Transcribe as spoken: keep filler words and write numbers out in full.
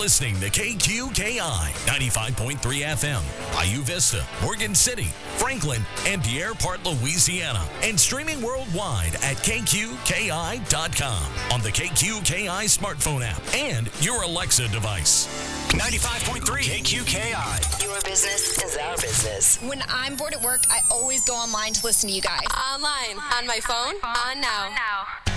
listening to K Q K I ninety-five point three F M, Bayou Vista, Morgan City, Franklin, and Pierre Part, Louisiana, and streaming worldwide at K Q K I dot com on the K Q K I smartphone app and your Alexa device. ninety-five point three K Q K I. Your business is our business. When I'm bored at work, I always go online to listen to you guys. Online, on my phone, on now.